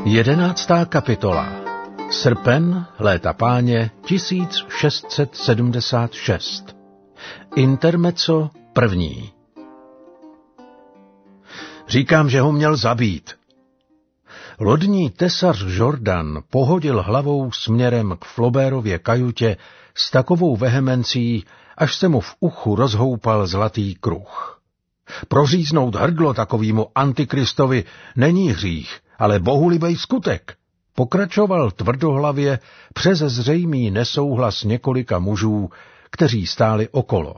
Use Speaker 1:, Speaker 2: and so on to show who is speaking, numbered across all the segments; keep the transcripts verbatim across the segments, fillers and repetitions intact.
Speaker 1: Jedenáctá kapitola. Srpen, léta páně, tisíc šest set sedmdesát šest. Intermezzo první. Říkám, že ho měl zabít. Lodní tesař Jordan pohodil hlavou směrem k Flaubertově kajutě s takovou vehemencí, až se mu v uchu rozhoupal zlatý kruh. Proříznout hrdlo takovýmu antikristovi není hřích, ale bohulibej skutek, pokračoval tvrdohlavě přes zřejmý nesouhlas několika mužů, kteří stáli okolo.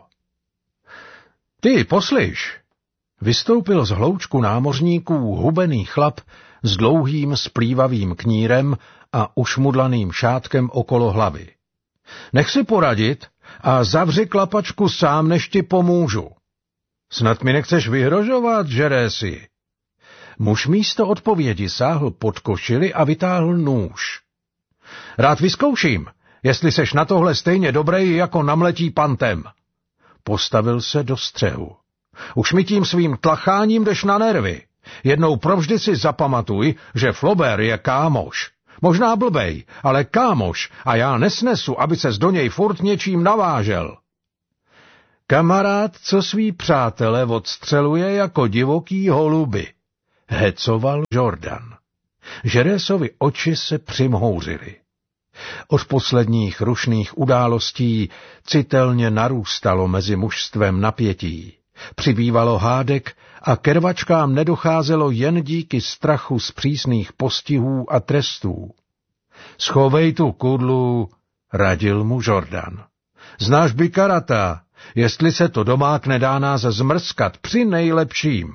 Speaker 1: Ty, poslyš, vystoupil z hloučku námořníků hubený chlap s dlouhým splývavým knírem a ušmudlaným šátkem okolo hlavy. Nech si poradit a zavři klapačku sám, než ti pomůžu. Snad mi nechceš vyhrožovat, Žerési? Muž místo odpovědi sáhl pod košili a vytáhl nůž. Rád vyzkouším, jestli seš na tohle stejně dobrý jako na mletí pantem. Postavil se do střehu. Už mi tím svým tlacháním jdeš na nervy. Jednou provždy si zapamatuj, že Flaubert je kámoš. Možná blbej, ale kámoš a já nesnesu, aby ses do něj furt něčím navážel. Kamarád, co svý přátele odstřeluje jako divoký holuby, hecoval Jordan. Žerésovi oči se přimhouřily. Od posledních rušných událostí citelně narůstalo mezi mužstvem napětí. Přibývalo hádek a ke rvačkám nedocházelo jen díky strachu z přísných postihů a trestů. Schovej tu kudlu, radil mu Jordan. Znáš Bikarata, jestli se to domákne, dá nás zmrskat při nejlepším.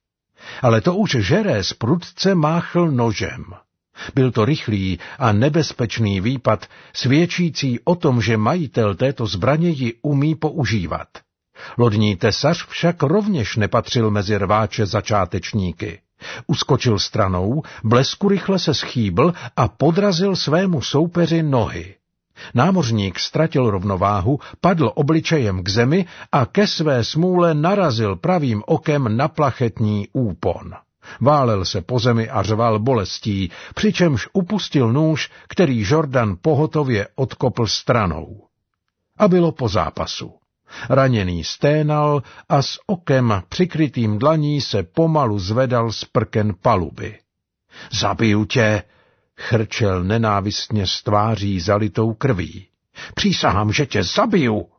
Speaker 1: Ale to už Žerés prudce máchl nožem. Byl to rychlý a nebezpečný výpad, svědčící o tom, že majitel této zbraně ji umí používat. Lodní tesař však rovněž nepatřil mezi rváče začátečníky. Uskočil stranou, blesku rychle se schýbl a podrazil svému soupeři nohy. Námořník ztratil rovnováhu, padl obličejem k zemi a ke své smůle narazil pravým okem na plachetní úpon. Válel se po zemi a řval bolestí, přičemž upustil nůž, který Jordan pohotově odkopl stranou. A bylo po zápasu. Raněný sténal a s okem přikrytým dlaní se pomalu zvedal z prken paluby. Zabiju tě, chrčel nenávistně s tváří zalitou krví. Přísahám, že tě zabiju.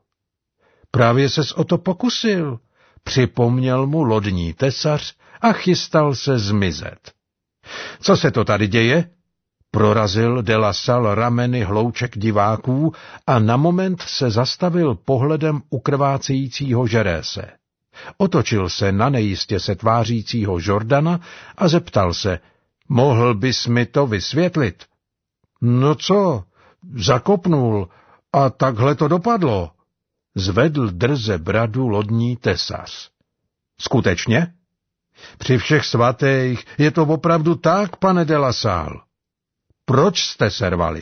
Speaker 1: Právě ses o to pokusil, připomněl mu lodní tesař a chystal se zmizet. Co se to tady děje? Prorazil de la Salle rameny hlouček diváků a na moment se zastavil pohledem ukrvácejícího Žerése. Otočil se na nejistě se tvářícího Jordana a zeptal se, mohl bys mi to vysvětlit? No co, zakopnul a takhle to dopadlo. Zvedl drze bradu lodní tesař. Skutečně? Při všech svatých je to opravdu tak, pane de la Salle. Proč jste se rvali?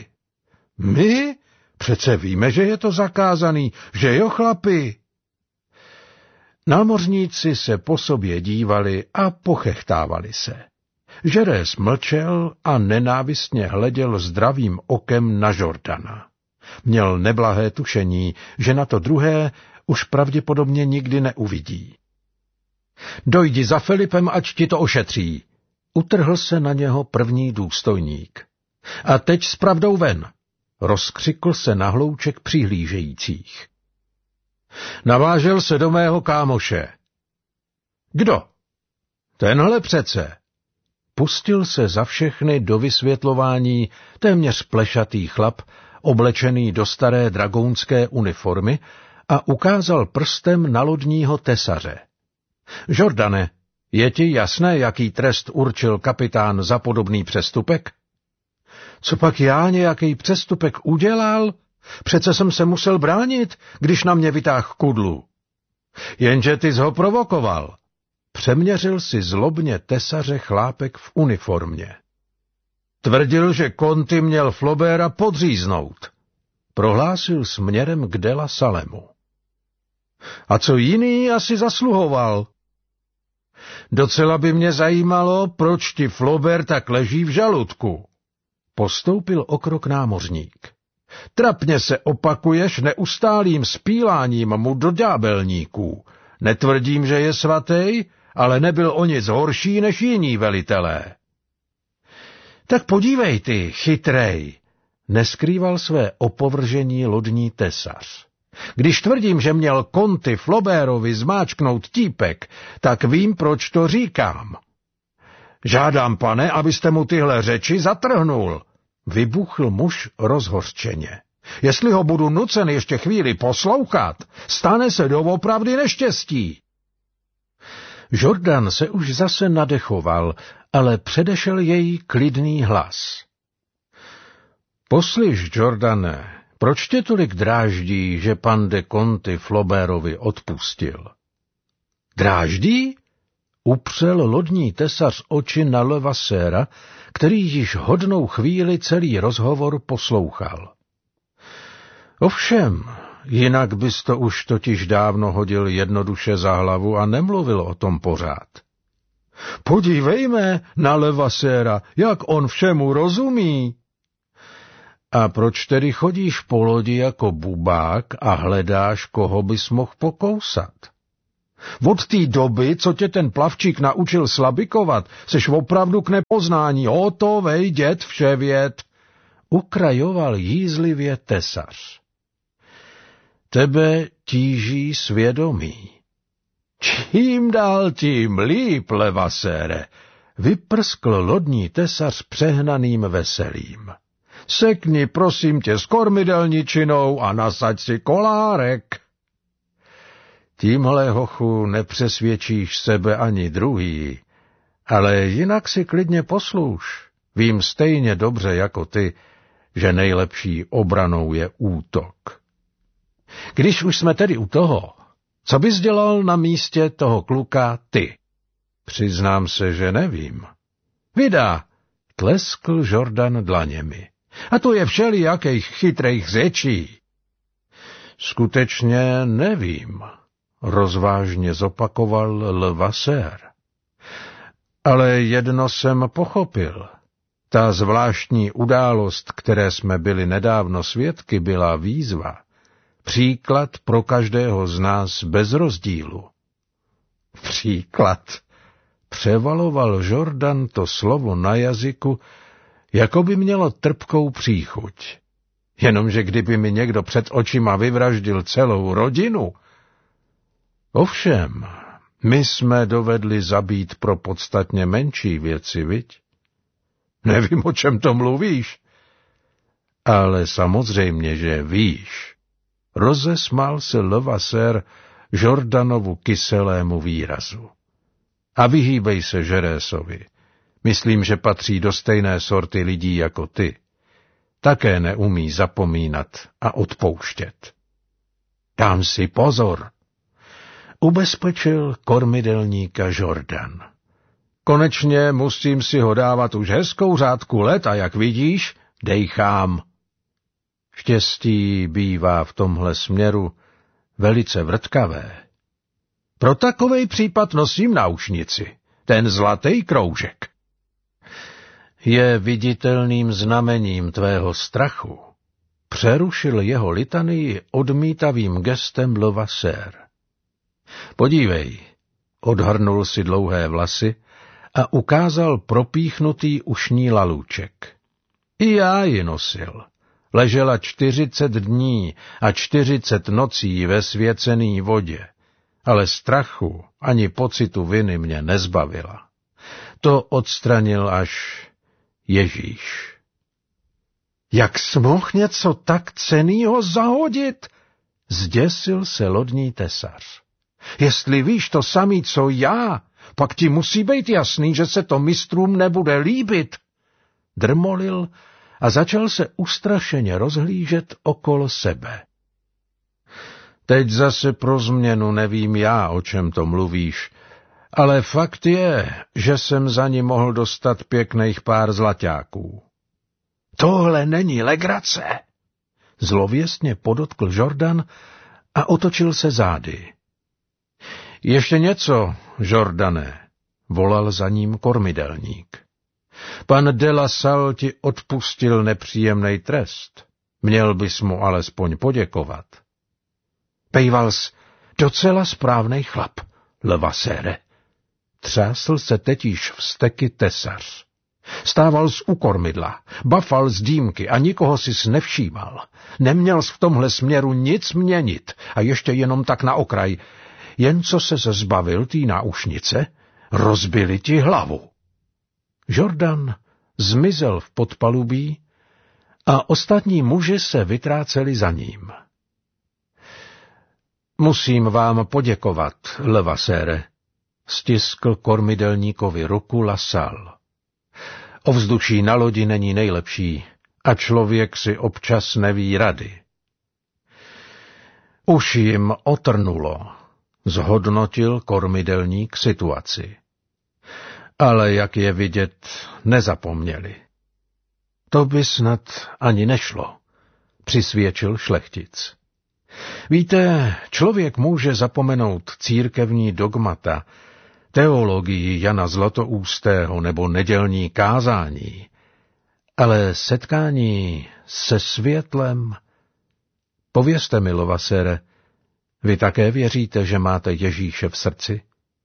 Speaker 1: My? Přece víme, že je to zakázaný, že jo, chlapi? Námořníci se po sobě dívali a pochechtávali se. Žerés mlčel a nenávistně hleděl zdravým okem na Jordana. Měl neblahé tušení, že na to druhé už pravděpodobně nikdy neuvidí. Dojdi za Filipem, ať ti to ošetří. Utrhl se na něho první důstojník. A teď s pravdou ven, rozkřikl se na hlouček přihlížejících. Navážel se do mého kámoše. Kdo? Tenhle přece. Pustil se za všechny do vysvětlování téměř plešatý chlap, oblečený do staré dragounské uniformy, a ukázal prstem na lodního tesaře. Jordane, je ti jasné, jaký trest určil kapitán za podobný přestupek? Co pak já nějaký přestupek udělal? Přece jsem se musel bránit, když na mě vytáhl kudlu. Jenže ty jsi ho provokoval. Přeměřil si zlobně tesaře chlápek v uniformě. Tvrdil, že Conti měl Flauberta podříznout. Prohlásil směrem k de la Salemu. A co jiný asi zasluhoval? Docela by mě zajímalo, proč ti Flaubert tak leží v žaludku. Postoupil o krok námořník. Trapně se opakuješ neustálým spíláním mu do ďábelníků. Netvrdím, že je svatý, ale nebyl o nic horší než jiní velitelé. Tak podívej ty, chytrej, neskrýval své opovržení lodní tesař. Když tvrdím, že měl Conti Flaubertovi zmáčknout típek, tak vím, proč to říkám. Žádám, pane, abyste mu tyhle řeči zatrhnul, vybuchl muž rozhořčeně. Jestli ho budu nucen ještě chvíli poslouchat, stane se doopravdy neštěstí. Jordan se už zase nadechoval, ale předešel její klidný hlas. Poslyš, Jordane, proč tě tolik dráždí, že pan de Conti Flaubertovi odpustil? Dráždí? Upřel lodní tesař oči na Levassera, který již hodnou chvíli celý rozhovor poslouchal. Ovšem, jinak bys to už totiž dávno hodil jednoduše za hlavu a nemluvil o tom pořád. Podívejme na Levassera, jak on všemu rozumí. A proč tedy chodíš po lodi jako bubák a hledáš, koho bys mohl pokousat? Od té doby, co tě ten plavčík naučil slabikovat, seš opravdu k nepoznání, hotovej dět vševěd, ukrajoval jízlivě tesař. Tebe tíží svědomí. Čím dál tím líp, Levassére, vyprskl lodní tesař přehnaným veselím. Sekni, prosím tě, s kormidelničinou a nasaď si kolárek. Tímhle, hochu, nepřesvědčíš sebe ani druhý, ale jinak si klidně posluš. Vím stejně dobře jako ty, že nejlepší obranou je útok. Když už jsme tedy u toho, co bys dělal na místě toho kluka ty? Přiznám se, že nevím. Vydá, tleskl Jordan dlaněmi. A to je všelijakých chytrejch řečí. Skutečně nevím, rozvážně zopakoval Levasser. Ale jedno jsem pochopil. Ta zvláštní událost, které jsme byli nedávno svědky, byla výzva. Příklad pro každého z nás bez rozdílu. Příklad. Převaloval Jordan to slovo na jazyku, jako by mělo trpkou příchuť. Jenomže kdyby mi někdo před očima vyvraždil celou rodinu. Ovšem, my jsme dovedli zabít pro podstatně menší věci, viď? Nevím, o čem to mluvíš. Ale samozřejmě, že víš. Rozesmál se Levasser Jordanovu kyselému výrazu. A vyhýbej se Žerésovi. Myslím, že patří do stejné sorty lidí jako ty. Také neumí zapomínat a odpouštět. Dám si pozor, ubezpečil kormidelníka Jordan. Konečně musím si ho dávat už hezkou řádku let a jak vidíš, dejchám. Štěstí bývá v tomhle směru velice vrtkavé. Pro takovej případ nosím náušnici, ten zlatý kroužek. Je viditelným znamením tvého strachu. Přerušil jeho litanii odmítavým gestem Levasser. Podívej, odhrnul si dlouhé vlasy a ukázal propíchnutý ušní lalůček. I já ji nosil. Ležela čtyřicet dní a čtyřicet nocí ve svěcený vodě, ale strachu ani pocitu viny mě nezbavila. To odstranil až Ježíš. Jak smohl něco tak cennýho zahodit? Zděsil se lodní tesař. Jestli víš to samý, co já, pak ti musí být jasný, že se to mistrům nebude líbit. Drmolil a začal se ustrašeně rozhlížet okolo sebe. Teď zase pro změnu nevím já, o čem to mluvíš, ale fakt je, že jsem za ní mohl dostat pěkných pár zlaťáků. Tohle není legrace, zlověstně podotkl Jordan a otočil se zády. Ještě něco, Jordane, volal za ním kormidelník. Pan de la Salle ti odpustil nepříjemný trest. Měl bys mu alespoň poděkovat. Pejvals, docela správnej chlap, Levassére. Třásl se tetíž vzteky tesař. Stával z u kormidla, bafal z dýmky a nikoho sis nevšímal. Neměl v tomhle směru nic měnit a ještě jenom tak na okraj. Jen co se zbavil tý náušnice, rozbili ti hlavu. Jordan zmizel v podpalubí a ostatní muži se vytráceli za ním. Musím vám poděkovat, Levassére, stiskl kormidelníkovi ruku La Salle. Ovzduší na lodi není nejlepší a člověk si občas neví rady. Už jim otrnulo, zhodnotil kormidelník situaci. Ale jak je vidět, nezapomněli. To by snad ani nešlo, přisvědčil šlechtic. Víte, člověk může zapomenout církevní dogmata, teologii Jana Zlatoústého nebo nedělní kázání, ale setkání se světlem... Povězte mi, Levassére, vy také věříte, že máte Ježíše v srdci?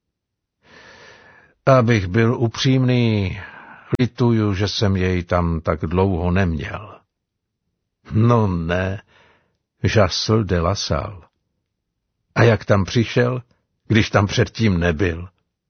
Speaker 1: Abych byl upřímný, lituju, že jsem jej tam tak dlouho neměl. No ne, žasl de la Salle. A jak tam přišel, když tam předtím nebyl?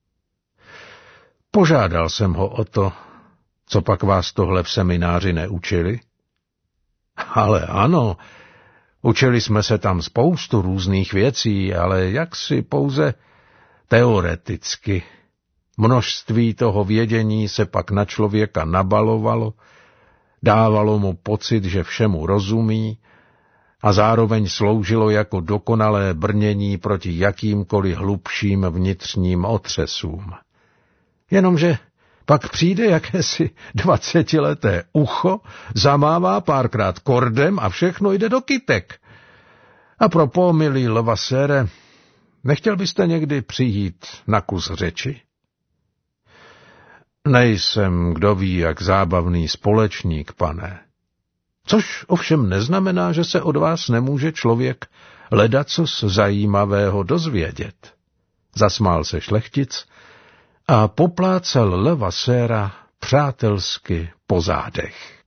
Speaker 1: Požádal jsem ho o to, co pak vás tohle v semináři neučili? Ale ano, učili jsme se tam spoustu různých věcí, ale jaksi pouze teoreticky. Množství toho vědění se pak na člověka nabalovalo, dávalo mu pocit, že všemu rozumí a zároveň sloužilo jako dokonalé brnění proti jakýmkoliv hlubším vnitřním otřesům. Jenomže pak přijde jakési dvacetileté ucho, zamává párkrát kordem a všechno jde do kytek. A propos, milý Levassére, nechtěl byste někdy přijít na kus řeči? Nejsem, kdo ví, jak zábavný společník, pane. Což ovšem neznamená, že se od vás nemůže člověk ledacos zajímavého dozvědět. Zasmál se šlechtic a poplácal Levasséra přátelsky po zádech.